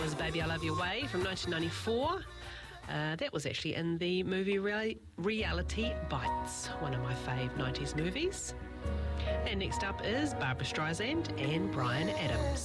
was Baby I Love Your Way from 1994. That was actually in the movie Reality Bites, one of my fave 90s movies. And next up is Barbra Streisand and Bryan Adams.